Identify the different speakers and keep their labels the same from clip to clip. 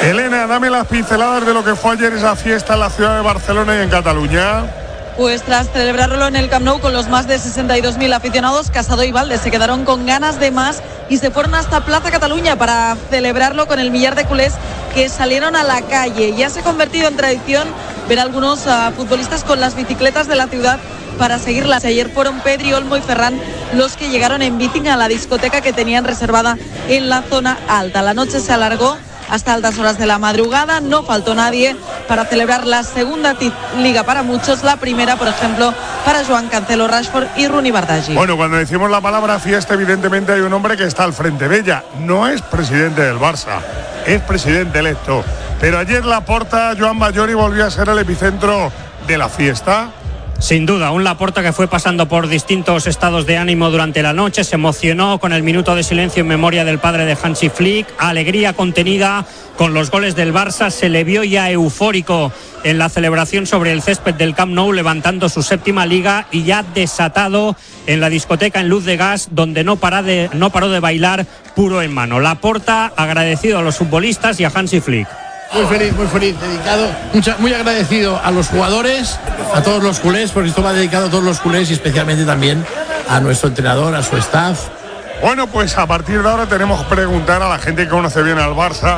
Speaker 1: Elena, dame las pinceladas de lo que fue ayer esa fiesta en la ciudad de Barcelona y en Cataluña.
Speaker 2: Pues tras celebrarlo en el Camp Nou con los más de 62.000 aficionados, Casado y Valde se quedaron con ganas de más y se fueron hasta Plaza Cataluña para celebrarlo con el millar de culés que salieron a la calle. Ya se ha convertido en tradición ver a algunos futbolistas con las bicicletas de la ciudad para seguirlas. Ayer fueron Pedri, Olmo y Ferran los que llegaron en bici a la discoteca que tenían reservada en la zona alta. La noche se alargó hasta altas horas de la madrugada, no faltó nadie para celebrar la segunda liga para muchos, la primera, por ejemplo, para Joan Cancelo, Rashford y Rooney Bardghji.
Speaker 1: Bueno, cuando decimos la palabra fiesta, evidentemente hay un hombre que está al frente de ella. No es presidente del Barça, es presidente electo. Pero ayer Laporta, Joan Bajori, volvió a ser el epicentro de la fiesta.
Speaker 3: Sin duda, un Laporta que fue pasando por distintos estados de ánimo durante la noche, se emocionó con el minuto de silencio en memoria del padre de Hansi Flick, alegría contenida con los goles del Barça, se le vio ya eufórico en la celebración sobre el césped del Camp Nou, levantando su séptima liga y ya desatado en la discoteca en Luz de Gas, donde no paró de bailar puro en mano. Laporta agradecido a los futbolistas y a Hansi Flick.
Speaker 4: Muy feliz, dedicado, muy agradecido a los jugadores, a todos los culés, porque esto va dedicado a todos los culés y especialmente también a nuestro entrenador, a su staff.
Speaker 1: Bueno, pues a partir de ahora tenemos que preguntar a la gente que conoce bien al Barça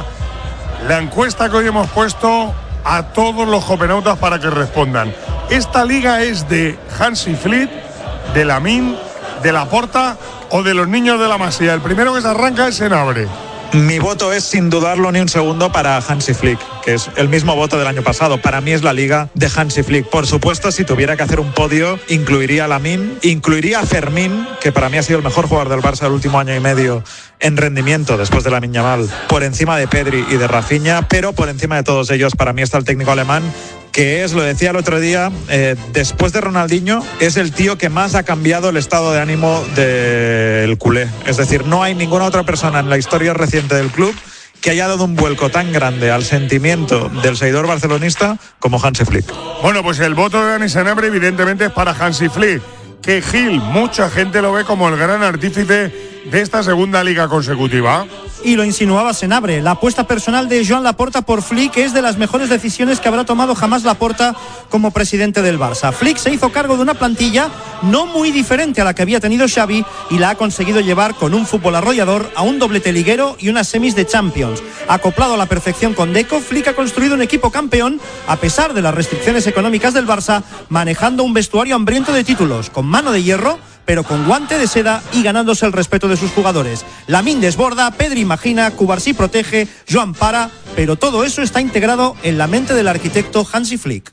Speaker 1: la encuesta que hoy hemos puesto a todos los jovenautas para que respondan. ¿Esta liga es de Hansi Flick, de Lamine, de Laporta o de los niños de la Masía? El primero que se arranca es Senabre.
Speaker 5: Mi voto es, sin dudarlo ni un segundo, para Hansi Flick, que es el mismo voto del año pasado. Para mí es la liga de Hansi Flick. Por supuesto, si tuviera que hacer un podio, incluiría a Lamine, incluiría a Fermín, que para mí ha sido el mejor jugador del Barça el último año y medio en rendimiento después de Lamine Yamal, por encima de Pedri y de Rafinha, pero por encima de todos ellos, para mí está el técnico alemán, que es, lo decía el otro día, después de Ronaldinho, es el tío que más ha cambiado el estado de ánimo del culé. Es decir, no hay ninguna otra persona en la historia reciente del club que haya dado un vuelco tan grande al sentimiento del seguidor barcelonista como Hansi Flick.
Speaker 1: Bueno, pues el voto de Dani Senabre evidentemente es para Hansi Flick, que Gil, mucha gente lo ve como el gran artífice de esta segunda liga consecutiva.
Speaker 6: Y lo insinuaba Senabre, la apuesta personal de Joan Laporta por Flick es de las mejores decisiones que habrá tomado jamás Laporta como presidente del Barça. Flick se hizo cargo de una plantilla no muy diferente a la que había tenido Xavi y la ha conseguido llevar con un fútbol arrollador a un doblete liguero y unas semis de Champions. Acoplado a la perfección con Deco, Flick ha construido un equipo campeón a pesar de las restricciones económicas del Barça, manejando un vestuario hambriento de títulos, con mano de hierro, pero con guante de seda y ganándose el respeto de sus jugadores. Lamine desborda, Pedri imagina, Cubarsí protege, Joan para, pero todo eso está integrado en la mente del arquitecto Hansi Flick.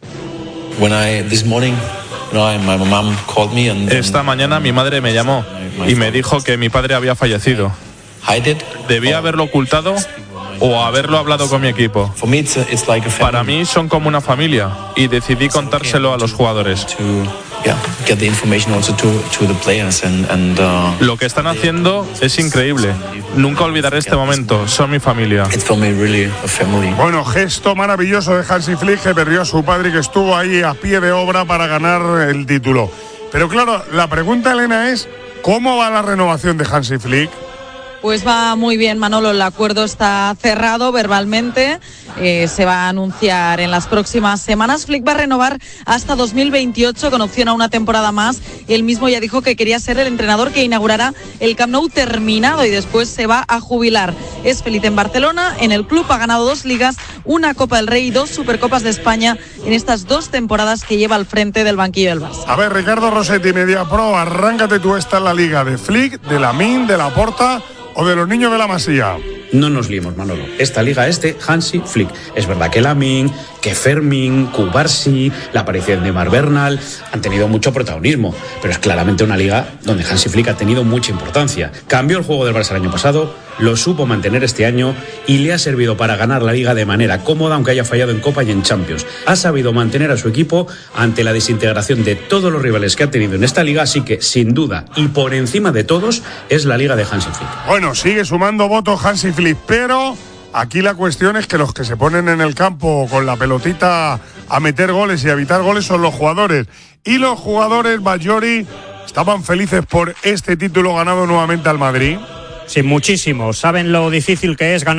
Speaker 7: Esta mañana mi madre me llamó y me dijo que mi padre había fallecido. Debía haberlo ocultado o haberlo hablado con mi equipo. Para mí son como una familia y decidí contárselo a los jugadores. Lo que están haciendo es increíble. Nunca olvidaré este momento. Son mi familia.
Speaker 1: Bueno, gesto maravilloso de Hansi Flick, que perdió a su padre y que estuvo ahí a pie de obra para ganar el título. Pero claro, la pregunta, Elena, es ¿cómo va la renovación de Hansi Flick?
Speaker 2: Pues va muy bien, Manolo, el acuerdo está cerrado verbalmente, se va a anunciar en las próximas semanas. Flick va a renovar hasta 2028 con opción a una temporada más. Él mismo ya dijo que quería ser el entrenador que inaugurará el Camp Nou terminado y después se va a jubilar. Es feliz en Barcelona, en el club ha ganado 2 ligas, una Copa del Rey y 2 Supercopas de España en estas 2 temporadas que lleva al frente del banquillo del Barça.
Speaker 1: A ver, Ricardo Rossetti, Mediapro, arráncate tú, esta en la liga de Flick, de Lamine, de Laporta o de los niños de la Masía.
Speaker 8: No nos liemos, Manolo. Esta liga es de Hansi Flick. Es verdad que Lamine, que Fermín, Cubarsí, la aparición de Mar Bernal han tenido mucho protagonismo, pero es claramente una liga donde Hansi Flick ha tenido mucha importancia. Cambió el juego del Barça el año pasado, lo supo mantener este año y le ha servido para ganar la liga de manera cómoda, aunque haya fallado en Copa y en Champions. Ha sabido mantener a su equipo ante la desintegración de todos los rivales que ha tenido en esta liga, así que sin duda y por encima de todos es la liga de Hansi Flick.
Speaker 1: Bueno, sigue sumando votos Hansi Flick, pero aquí la cuestión es que los que se ponen en el campo con la pelotita a meter goles y a evitar goles son los jugadores. Y los jugadores, Bajori, estaban felices por este título ganado nuevamente al Madrid.
Speaker 3: Sí, muchísimo. Saben lo difícil que es ganar